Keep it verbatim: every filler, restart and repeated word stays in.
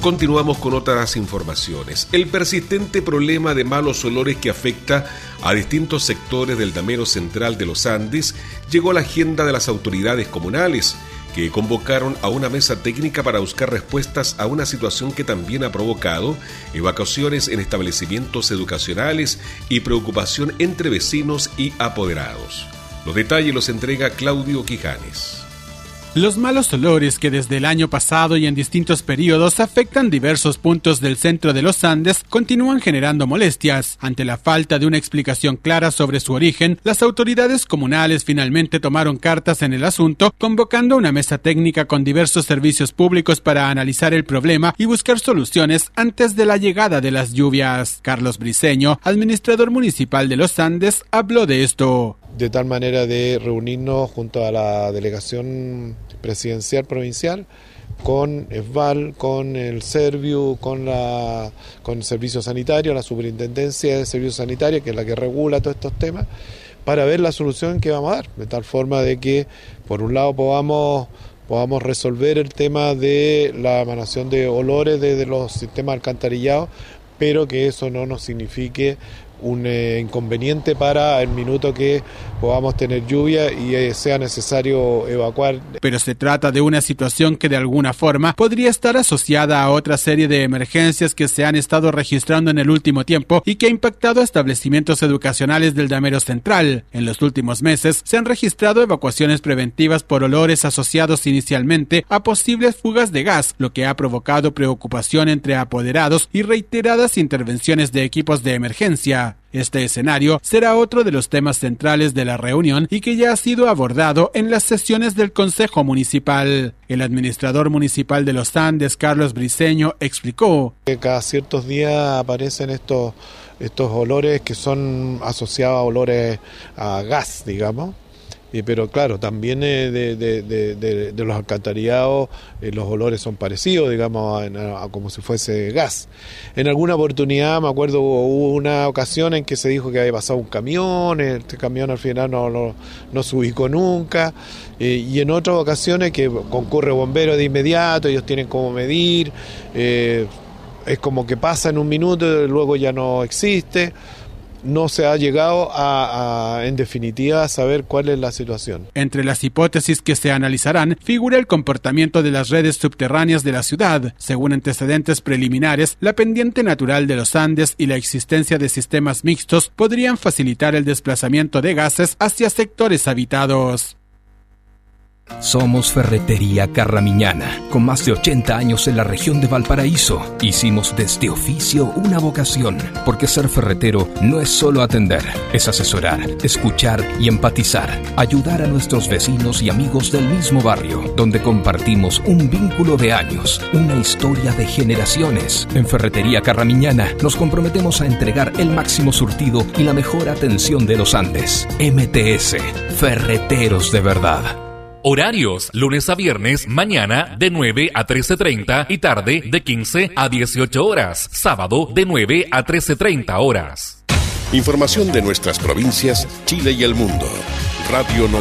Continuamos con otras informaciones. El persistente problema de malos olores que afecta a distintos sectores del damero central de los Andes llegó a la agenda de las autoridades comunales, que convocaron a una mesa técnica para buscar respuestas a una situación que también ha provocado evacuaciones en establecimientos educacionales y preocupación entre vecinos y apoderados. Los detalles los entrega Claudio Quijanes. Los malos olores que desde el año pasado y en distintos periodos afectan diversos puntos del centro de los Andes continúan generando molestias. Ante la falta de una explicación clara sobre su origen, las autoridades comunales finalmente tomaron cartas en el asunto, convocando una mesa técnica con diversos servicios públicos para analizar el problema y buscar soluciones antes de la llegada de las lluvias. Carlos Briceño, administrador municipal de los Andes, habló de esto. De tal manera de reunirnos junto a la delegación presidencial provincial con ESVAL, con el Serviu, con la con el Servicio Sanitario, la Superintendencia de Servicios Sanitarios, que es la que regula todos estos temas, para ver la solución que vamos a dar, de tal forma de que, por un lado, podamos podamos resolver el tema de la emanación de olores desde los sistemas alcantarillados, pero que eso no nos signifique un eh, inconveniente para el minuto que podamos tener lluvia y eh, sea necesario evacuar. Pero se trata de una situación que de alguna forma podría estar asociada a otra serie de emergencias que se han estado registrando en el último tiempo y que ha impactado a establecimientos educacionales del damero central. En los últimos meses se han registrado evacuaciones preventivas por olores asociados inicialmente a posibles fugas de gas, lo que ha provocado preocupación entre apoderados y reiteradas intervenciones de equipos de emergencia. Este escenario será otro de los temas centrales de la reunión y que ya ha sido abordado en las sesiones del Consejo Municipal. El administrador municipal de los Andes, Carlos Briceño, explicó que cada ciertos días aparecen estos, estos olores que son asociados a olores a gas, digamos. Eh, pero claro, también eh, de, de, de, de, de los alcantarillados eh, los olores son parecidos, digamos, a, a, a como si fuese gas. En alguna oportunidad, me acuerdo, hubo una ocasión en que se dijo que había pasado un camión, este camión al final no, no, no se ubicó nunca, eh, y en otras ocasiones que concurre bombero de inmediato, ellos tienen cómo medir, eh, es como que pasa en un minuto y luego ya no existe. No se ha llegado a, a, en definitiva, a saber cuál es la situación. Entre las hipótesis que se analizarán figura el comportamiento de las redes subterráneas de la ciudad. Según antecedentes preliminares, la pendiente natural de los Andes y la existencia de sistemas mixtos podrían facilitar el desplazamiento de gases hacia sectores habitados. Somos Ferretería Carramiñana, con más de ochenta años en la región de Valparaíso. Hicimos de este oficio una vocación, porque ser ferretero no es solo atender, es asesorar, escuchar y empatizar, ayudar a nuestros vecinos y amigos del mismo barrio, donde compartimos un vínculo de años, una historia de generaciones. En Ferretería Carramiñana nos comprometemos a entregar el máximo surtido y la mejor atención de los Andes. M T S, Ferreteros de verdad. Horarios, lunes a viernes, mañana de nueve a trece treinta y tarde de quince a dieciocho horas. Sábado de nueve a trece treinta horas. Información de nuestras provincias, Chile y el mundo. Radio